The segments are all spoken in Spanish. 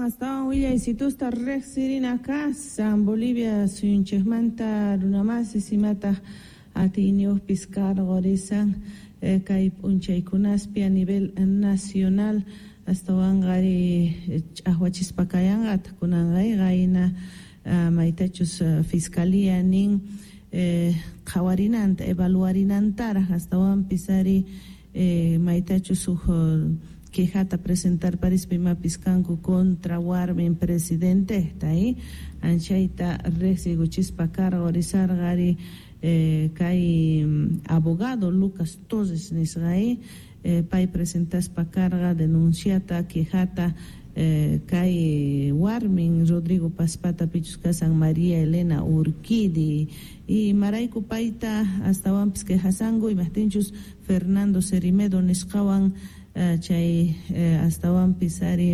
estaban Willa y si tú estás Sirina casa en Bolivia suyunchesmanta runamas y simata atinios piscar gorizan kai unchaykunaspi a nivel nacional hasta wangari ahuachispacayan kunangay gaina maitachus fiscalía nin qawarinanta evaluarinantara hasta wan pisari maitachus quejata presentar paris pima piscanco contra Warmen presidente está ahí anchaita resiguchispa cargo gari kai abogado Lucas Toses nisgai pai presentas pa carga denunciata quejata kai Warmen Rodrigo Paspata Pichusca San María Elena Urquidi y Maraico Paita hasta Wampis que Hasango y Mastinchus Fernando Serimedo Niscawan chay hasta Wampisari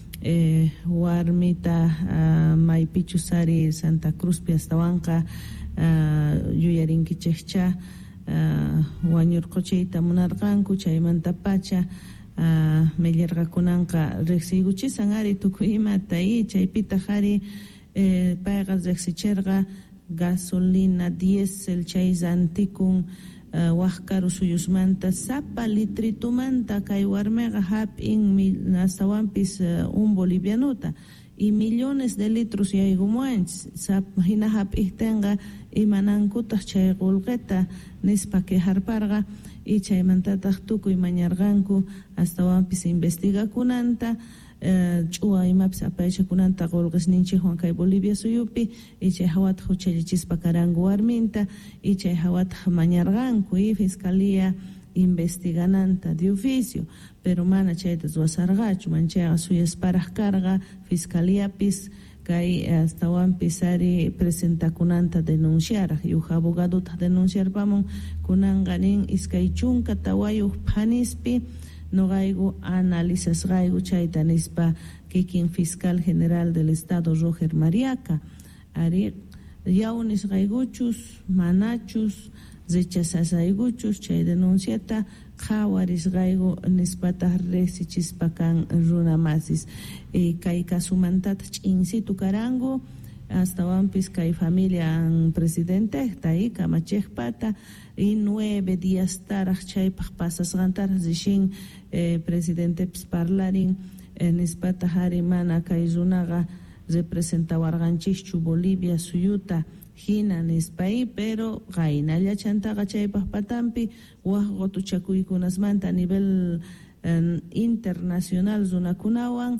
Warmita Maipichusari Santa Cruz hasta Wanka Yuyarinki Chechcha Wañurcocheita Munarganku Chaymanta Pacha Mellerga Kunanka Rexiguchi Sangari Tukuima Tai Chaypita Hari Pagas Rexicherga gasolina diesel Chayzantikun Huascaru suyusmanta sapa litritumanta kay warmega hapin hasta wampis bolivianota y millones de litros yaigumoanch sap hina hapihtenga imanankutas chay gulgeta nispa que harparga y chaymantata tukuy mañarganku hasta wampis investiga kunanta chua imaps apaicha kunanta golgas ninchi Juan kay Bolivia suyupi y chay hawat huchaychispa karangu warminta y chay hawat mañarganku y fiscalía investigananta de oficio pero mana chaytas wasargachu manchaga suyas para carga fiscalía pis kay hasta wan pisari presenta kunanta denunciar y abogado ta denunciar pamon kunanganin iskay chunka tawayu panispi no gaigo analizas gaigo chaita nispa kikin fiscal general del estado Roger Mariaca ari yaunis gaiguchus manachus rechazasayguchus chay denunciata qawaris gaigo nispata resichispakan runamasis kay kasumantata ch'insitu karango hasta wampis kay familia presidente está ahí kamachejpata y 9 días taraj chaypaj pasas gantar zishin presidente parlarin nispata harimana kay runaga representa warganchichu Bolivia suyuta hina nispai pero gainalla chantaga chaypaj patampi wajgotu chakuykunasmanta a nivel internacional runakunawan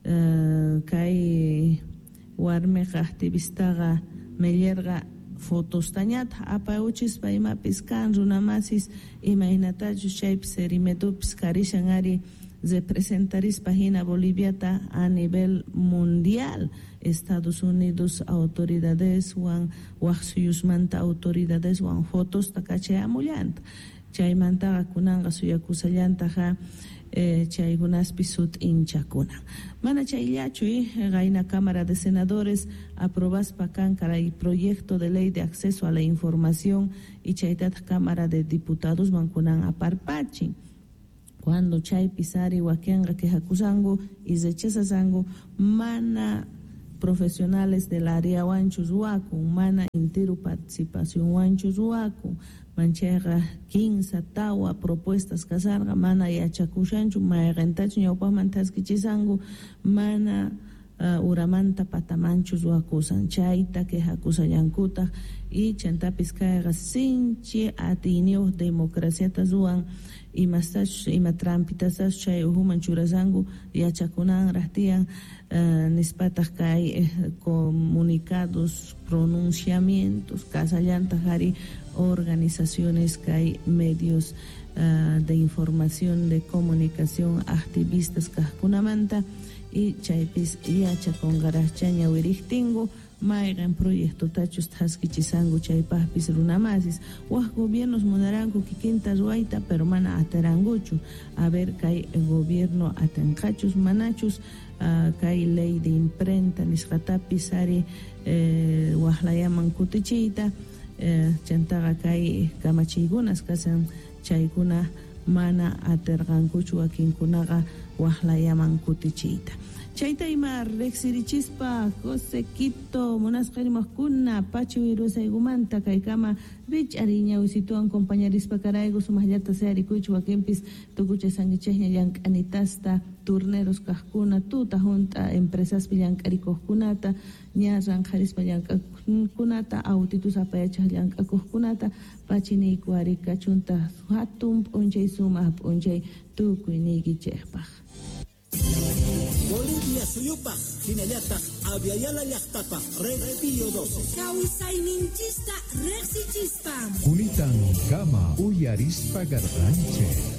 kay warmeqa activistaga mellerga fotos tañata apauchis paima piscan runamasis imainatachus chaypis serimetupis karishan ari representaris página Boliviata a nivel mundial Estados Unidos autoridades wan waqsuyusmanta autoridades wan fotos takachayamullanta chaymanta kunanga suyakusallantaqa chaygunaspi sut hinchakuna mana chayllachu gaina Cámara de Senadores aprobaspa kankara y proyecto de ley de acceso a la información y chaytata Cámara de Diputados mankunan aparpachin cuando chay pisari wakenga que hakusango y rechazasango mana profesionales del área wanchus waku mana intiru participación wanchus waku manchega 15 tawa propuestas kasarga mana yachakushanchu mayrentachu ñawpa mantaskichisango mana uramanta patamanchus wakusan chayta que hakusayankuta y chantapis kayga sinchi atinios democraciata zuan ima trampitasas chay uhuman churasangu yachakunan rahtian nispataj kay comunicados pronunciamientos kasallantaj ari organizaciones kay medios de información de comunicación activistas kajkunamanta y chaypis yachakongarachña wiriktingu mayqan proyecto tachus haskichisangu chaypajpis runamasis waq gobiernos munaranku kikinta ruayta pero mana ataranguchu a ver kay gobierno atankachus manachus kay ley de imprenta nisqatapis ari waqlayaman kutichiyta chantaqa kay kamachiykunas kasan chaykuna mana atarqankuchu wakinkunaqa waqlayaman kutichiyta Chayta ima rexirichispa José Quito monasqarimuqkuna pachu wirusaygumanta kaykama rich'ari ñawisituwan compañerispa karaygu sumaqllata searikuychu wakinpis tukuchay sangichayña llank'anitasta turneros kaqkuna tuta junta empresaspi llank'arikuqkunata ña ranqarispa llank'akunata autitus apayachaq llank'akuqkunata pachiniyku ari kachunta hatun p'unchay sumaq p'unchay tukuy niykichaypaq. Bolivia suyupaq hinallataq aviala llaqtapaq Red Pío XII kawsayninchista reqsichispa Kunitan kama uyarispa garranche